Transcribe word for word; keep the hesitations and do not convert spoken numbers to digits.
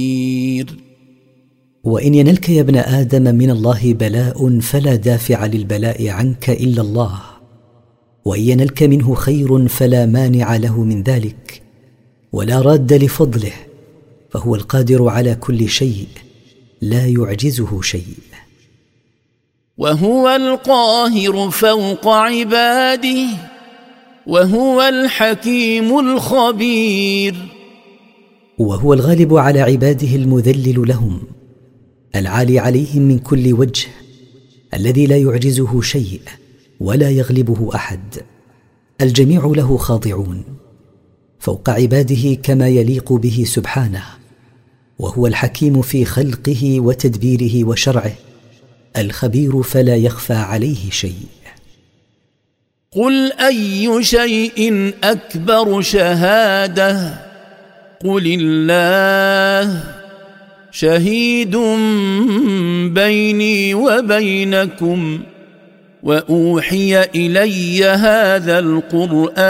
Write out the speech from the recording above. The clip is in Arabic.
وإن ينلك يا ابن آدم من الله بلاء فلا دافع للبلاء عنك إلا الله، وإن ينلك منه خير فلا مانع له من ذلك ولا راد لفضله، فهو القادر على كل شيء لا يعجزه شيء. وهو القاهر فوق عباده وهو الحكيم الخبير. وهو الغالب على عباده المذلل لهم العالي عليهم من كل وجه، الذي لا يعجزه شيء ولا يغلبه أحد، الجميع له خاضعون فوق عباده كما يليق به سبحانه. وهو الحكيم في خلقه وتدبيره وشرعه، الخبير فلا يخفى عليه شيء. قل أي شيء أكبر شهادة قل الله شهيد بيني وبينكم وأوحي إلي هذا القرآن